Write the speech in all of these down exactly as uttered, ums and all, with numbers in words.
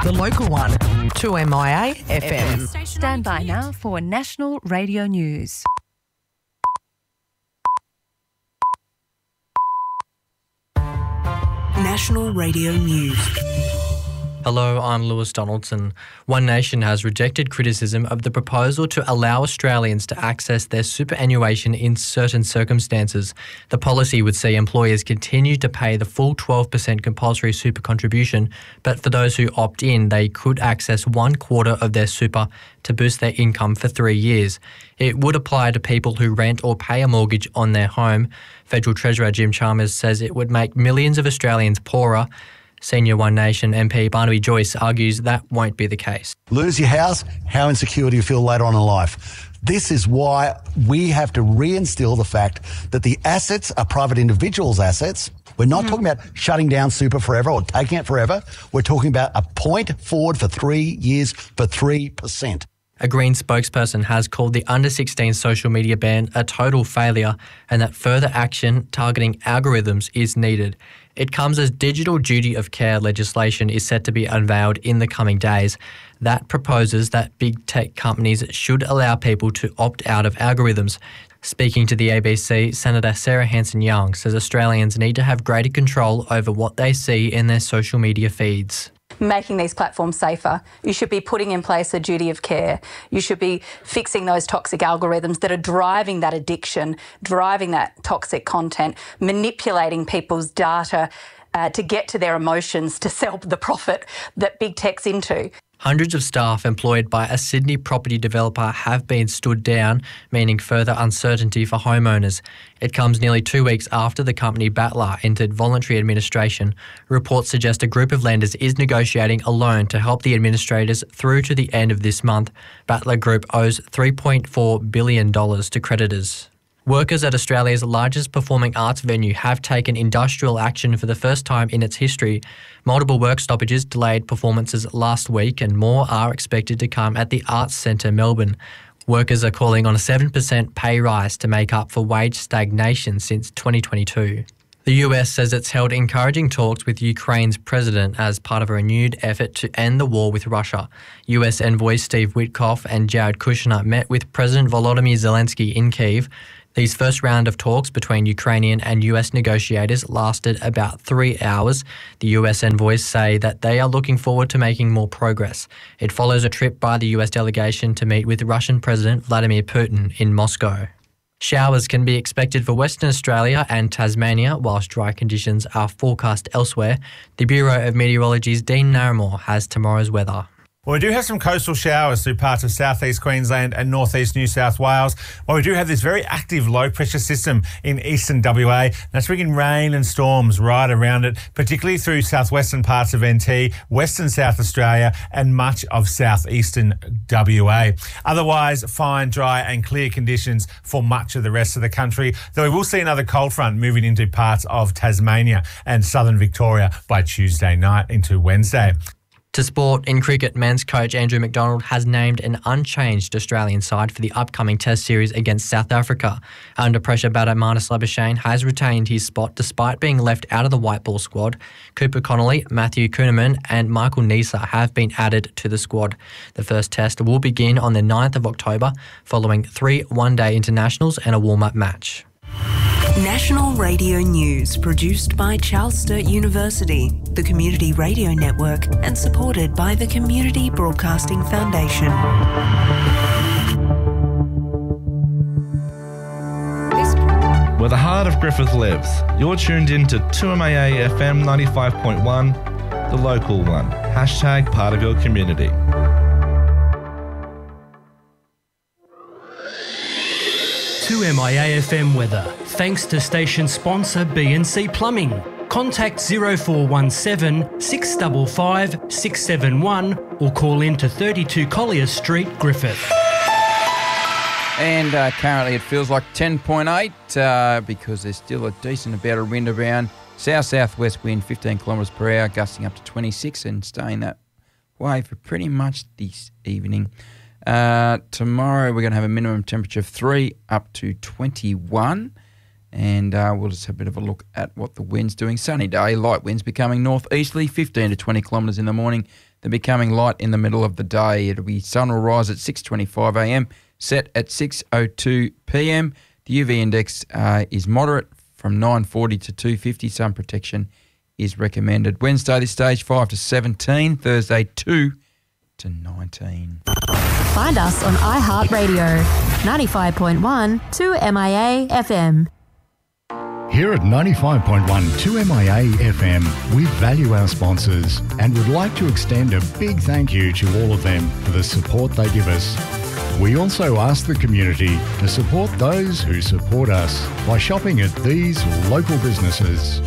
The local one, two M I A F M. Stand by now for National Radio News. National Radio News. Hello, I'm Lewis Donaldson. One Nation has rejected criticism of the proposal to allow Australians to access their superannuation in certain circumstances. The policy would see employers continue to pay the full twelve percent compulsory super contribution, but for those who opt in, they could access one quarter of their super to boost their income for three years. It would apply to people who rent or pay a mortgage on their home. Federal Treasurer Jim Chalmers says it would make millions of Australians poorer. Senior One Nation M P Barnaby Joyce argues that won't be the case. Lose your house, how insecure do you feel later on in life? This is why we have to reinstill the fact that the assets are private individuals' assets. We're not mm-hmm. talking about shutting down super forever or taking it forever. We're talking about a point forward for three years for three percent. A Green spokesperson has called the under sixteen social media ban a total failure and that further action targeting algorithms is needed. It comes as digital duty of care legislation is set to be unveiled in the coming days. That proposes that big tech companies should allow people to opt out of algorithms. Speaking to the A B C, Senator Sarah Hanson-Young says Australians need to have greater control over what they see in their social media feeds. Making these platforms safer. You should be putting in place a duty of care. You should be fixing those toxic algorithms that are driving that addiction, driving that toxic content, manipulating people's data uh, to get to their emotions, to sell the profit that big tech's into. Hundreds of staff employed by a Sydney property developer have been stood down, meaning further uncertainty for homeowners. It comes nearly two weeks after the company Battler entered voluntary administration. Reports suggest a group of lenders is negotiating a loan to help the administrators through to the end of this month. Battler Group owes three point four billion dollars to creditors. Workers at Australia's largest performing arts venue have taken industrial action for the first time in its history. Multiple work stoppages delayed performances last week and more are expected to come at the Arts Centre Melbourne. Workers are calling on a seven percent pay rise to make up for wage stagnation since twenty twenty-two. The U S says it's held encouraging talks with Ukraine's president as part of a renewed effort to end the war with Russia. U S envoys Steve Witkoff and Jared Kushner met with President Volodymyr Zelensky in Kyiv. These first round of talks between Ukrainian and U S negotiators lasted about three hours. The U S envoys say that they are looking forward to making more progress. It follows a trip by the U S delegation to meet with Russian President Vladimir Putin in Moscow. Showers can be expected for Western Australia and Tasmania, whilst dry conditions are forecast elsewhere. The Bureau of Meteorology's Dean Naramore has tomorrow's weather. Well, we do have some coastal showers through parts of southeast Queensland and northeast New South Wales. Well, we do have this very active low-pressure system in eastern W A. That's bringing rain and storms right around it, particularly through southwestern parts of N T, western South Australia and much of southeastern W A. Otherwise, fine, dry and clear conditions for much of the rest of the country, though we will see another cold front moving into parts of Tasmania and southern Victoria by Tuesday night into Wednesday. To sport, in cricket, men's coach Andrew McDonald has named an unchanged Australian side for the upcoming Test series against South Africa. Under pressure batter Marnus Labuschagne has retained his spot despite being left out of the white ball squad. Cooper Connolly, Matthew Kuhnemann and Michael Neser have been added to the squad. The first test will begin on the ninth of October, following three one-day internationals and a warm-up match. National Radio News, produced by Charles Sturt University, the Community Radio Network, and supported by the Community Broadcasting Foundation. Where the heart of Griffith lives, you're tuned in to two M A A F M ninety-five point one, the local one. Hashtag part of your community. two M I A F M weather, thanks to station sponsor B and C Plumbing. Contact zero four one seven, six five five, six seven one or call in to thirty-two Collier Street, Griffith. And uh, currently it feels like ten point eight uh, because there's still a decent amount of wind around. South-southwest wind, fifteen kilometres per hour, gusting up to twenty-six and staying that way for pretty much this evening. Uh, tomorrow we're going to have a minimum temperature of three up to twenty-one And uh, we'll just have a bit of a look at what the wind's doing. Sunny day, light winds becoming northeasterly, fifteen to twenty kilometres in the morning. They're becoming light in the middle of the day. It'll be sun will rise at six twenty-five a m, set at six oh two p m. The U V index uh, is moderate from nine forty to two fifty. Sun protection is recommended. Wednesday, this stage, five to seventeen. Thursday, two to nineteen. Find us on iHeartRadio, ninety-five point one, two M I A F M. Here at ninety-five point one two M I A F M, we value our sponsors and would like to extend a big thank you to all of them for the support they give us. We also ask the community to support those who support us by shopping at these local businesses.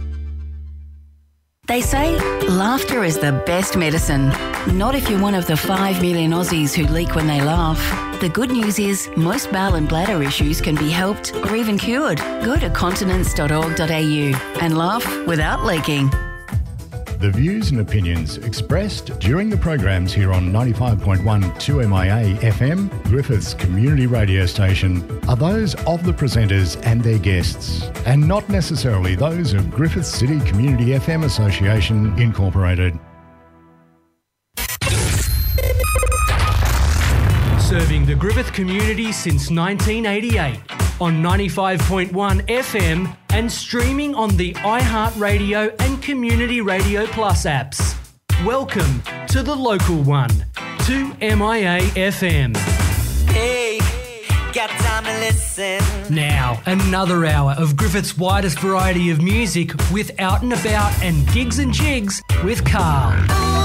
They say laughter is the best medicine. Not if you're one of the five million Aussies who leak when they laugh. The good news is most bowel and bladder issues can be helped or even cured. Go to continence dot org dot a u and laugh without leaking. The views and opinions expressed during the programs here on ninety-five point one two M I A F M, Griffith's community radio station, are those of the presenters and their guests, and not necessarily those of Griffith City Community F M Association Incorporated. Serving the Griffith community since nineteen eighty-eight on ninety-five point one F M and streaming on the iHeartRadio and Community Radio Plus apps. Welcome to the local one, two M I A F M. Hey, got time to listen. Now, another hour of Griffith's widest variety of music with Out and About and Gigs and Jigs with Carl.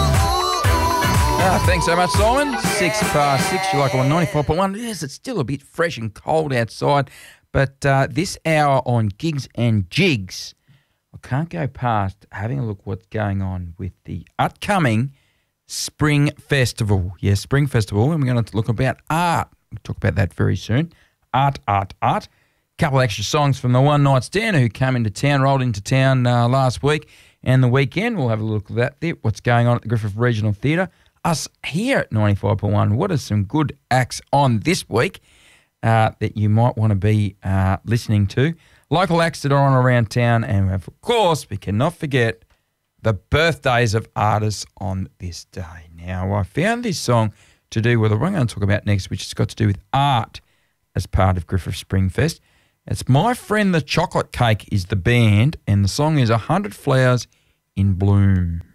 Ah, thanks so much, Simon. Six past six, you like on ninety-five point one. Yes, it's still a bit fresh and cold outside, but uh, this hour on Gigs and Jigs, I can't go past having a look what's going on with the upcoming Spring Festival. Yes, Spring Festival, and we're going to look about art. We'll talk about that very soon. Art, art, art. A couple of extra songs from the One Night Stand who came into town, rolled into town uh, last week and the weekend. We'll have a look at that, what's going on at the Griffith Regional Theatre. Us here at ninety-five point one, what are some good acts on this week uh, that you might want to be uh, listening to? Local acts that are on around town, and of course, we cannot forget the birthdays of artists on this day. Now, I found this song to do with what I'm going to talk about next, which has got to do with art as part of Griffith Spring Fest. It's My Friend the Chocolate Cake is the band, and the song is one hundred Flowers in Bloom.